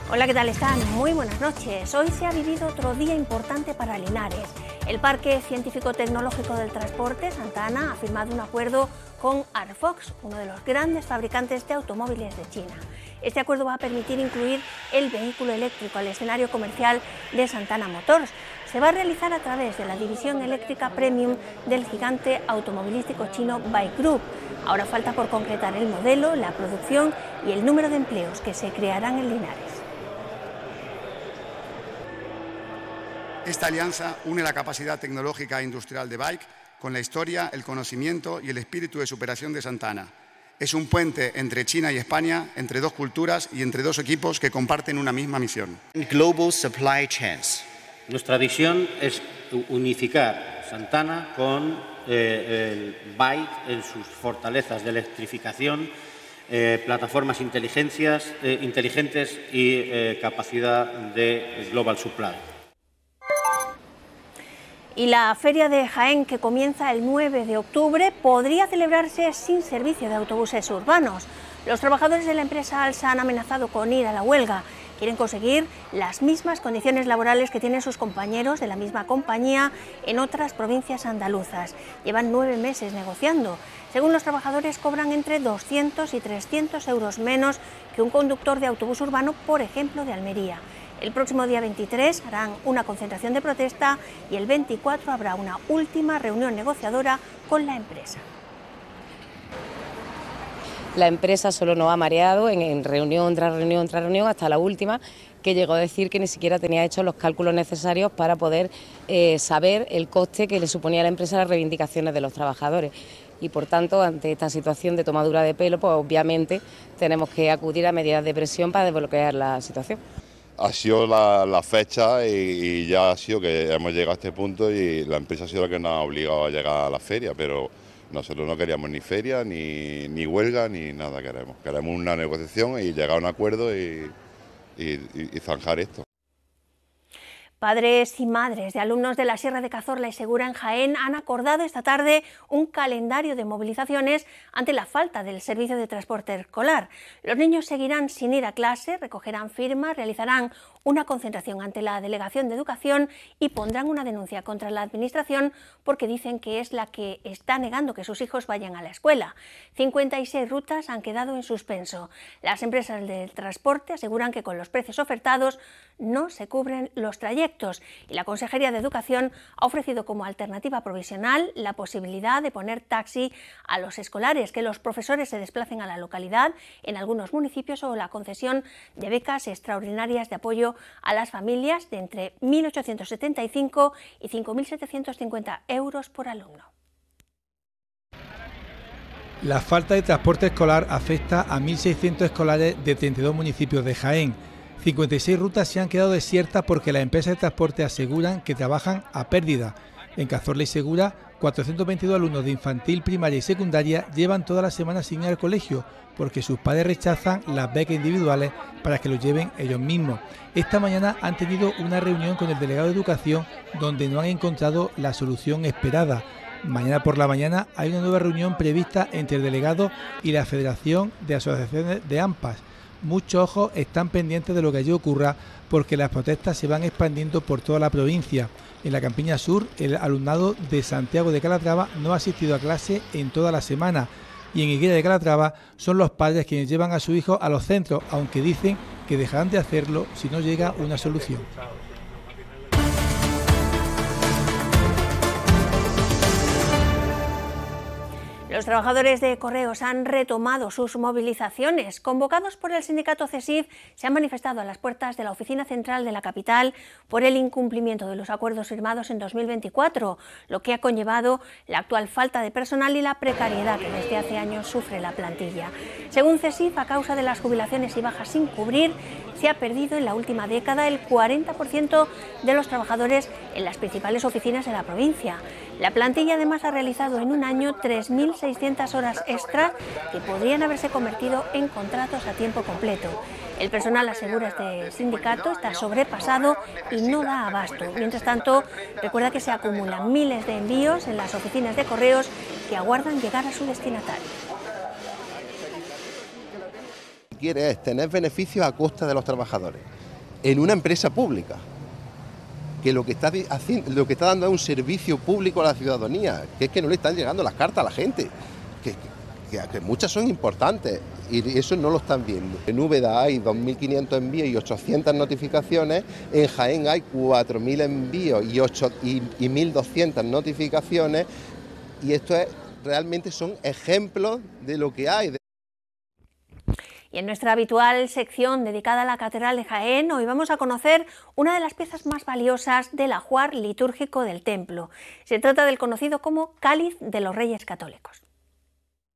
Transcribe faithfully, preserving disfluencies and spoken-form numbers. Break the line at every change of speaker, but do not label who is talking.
Hola, ¿qué tal están? Muy buenas noches. Hoy se ha vivido otro día importante para Linares. El Parque Científico-Tecnológico del Transporte, Santa Ana, ha firmado un acuerdo con Arfox, uno de los grandes fabricantes de automóviles de China. Este acuerdo va a permitir incluir el vehículo eléctrico al escenario comercial de Santa Ana Motors. Se va a realizar a través de la división eléctrica premium del gigante automovilístico chino Bike Group. Ahora falta por concretar el modelo, la producción y el número de empleos que se crearán en Linares.
Esta alianza une la capacidad tecnológica e industrial de Bike con la historia, el conocimiento y el espíritu de superación de Santa Ana. Es un puente entre China y España, entre dos culturas y entre dos equipos que comparten una misma misión.
Global supply chains.
Nuestra visión es unificar Santa Ana con eh, el Bike en sus fortalezas de electrificación, eh, plataformas inteligencias, eh, inteligentes y eh, capacidad de global supply.
Y la Feria de Jaén, que comienza el nueve de octubre, podría celebrarse sin servicio de autobuses urbanos. Los trabajadores de la empresa Alsa han amenazado con ir a la huelga. Quieren conseguir las mismas condiciones laborales que tienen sus compañeros de la misma compañía en otras provincias andaluzas. Llevan nueve meses negociando. Según los trabajadores, cobran entre doscientos y trescientos euros menos que un conductor de autobús urbano, por ejemplo, de Almería. El próximo día veintitrés harán una concentración de protesta y el veinticuatro habrá una última reunión negociadora con la empresa.
La empresa solo nos ha mareado en, en reunión tras reunión tras reunión hasta la última, que llegó a decir que ni siquiera tenía hechos los cálculos necesarios para poder eh, saber el coste que le suponía a la empresa las reivindicaciones de los trabajadores. Y por tanto, ante esta situación de tomadura de pelo, pues obviamente tenemos que acudir a medidas de presión para desbloquear la situación.
Ha sido la, la fecha y, y ya ha sido que hemos llegado a este punto y la empresa ha sido la que nos ha obligado a llegar a la feria, pero nosotros no queríamos ni feria, ni, ni huelga, ni nada queremos. Queremos una negociación y llegar a un acuerdo y, y, y, y zanjar esto.
Padres y madres de alumnos de la Sierra de Cazorla y Segura en Jaén han acordado esta tarde un calendario de movilizaciones ante la falta del servicio de transporte escolar. Los niños seguirán sin ir a clase, recogerán firmas, realizarán una concentración ante la Delegación de Educación y pondrán una denuncia contra la Administración porque dicen que es la que está negando que sus hijos vayan a la escuela. cincuenta y seis rutas han quedado en suspenso. Las empresas del transporte aseguran que con los precios ofertados no se cubren los trayectos y la Consejería de Educación ha ofrecido como alternativa provisional la posibilidad de poner taxi a los escolares, que los profesores se desplacen a la localidad en algunos municipios o la concesión de becas extraordinarias de apoyo a las familias de entre mil ochocientos setenta y cinco y cinco mil setecientos cincuenta euros por alumno.
La falta de transporte escolar afecta a mil seiscientos escolares de treinta y dos municipios de Jaén. cincuenta y seis rutas se han quedado desiertas porque las empresas de transporte aseguran que trabajan a pérdida. En Cazorla y Segura, cuatrocientos veintidós alumnos de infantil, primaria y secundaria llevan toda la semana sin ir al colegio porque sus padres rechazan las becas individuales para que los lleven ellos mismos. Esta mañana han tenido una reunión con el delegado de Educación donde no han encontrado la solución esperada. Mañana por la mañana hay una nueva reunión prevista entre el delegado y la Federación de Asociaciones de AMPAs. Muchos ojos están pendientes de lo que allí ocurra porque las protestas se van expandiendo por toda la provincia. En la Campiña Sur, el alumnado de Santiago de Calatrava no ha asistido a clase en toda la semana y en Higuera de Calatrava son los padres quienes llevan a su hijo a los centros, aunque dicen que dejarán de hacerlo si no llega una solución.
Los trabajadores de Correos han retomado sus movilizaciones. Convocados por el sindicato CESIF, se han manifestado a las puertas de la oficina central de la capital por el incumplimiento de los acuerdos firmados en dos mil veinticuatro, lo que ha conllevado la actual falta de personal y la precariedad que desde hace años sufre la plantilla. Según CESIF, a causa de las jubilaciones y bajas sin cubrir, se ha perdido en la última década el cuarenta por ciento de los trabajadores en las principales oficinas de la provincia. La plantilla además ha realizado en un año tres mil seiscientas horas extras que podrían haberse convertido en contratos a tiempo completo. El personal, asegura este sindicato, está sobrepasado y no da abasto. Mientras tanto, recuerda que se acumulan miles de envíos en las oficinas de correos que aguardan llegar a su destinatario.
quiere es tener beneficios a costa de los trabajadores en una empresa pública, que lo que está haciendo, lo que está dando es un servicio público a la ciudadanía, que es que no le están llegando las cartas a la gente, que, que, que muchas son importantes y eso no lo están viendo. En Úbeda hay dos mil quinientos envíos y ochocientas notificaciones, en Jaén hay cuatro mil envíos y, ocho, y, y mil doscientas notificaciones, y esto es, realmente son ejemplos de lo que hay.
Y en nuestra habitual sección dedicada a la Catedral de Jaén, hoy vamos a conocer una de las piezas más valiosas del ajuar litúrgico del templo. Se trata del conocido como Cáliz de los Reyes Católicos.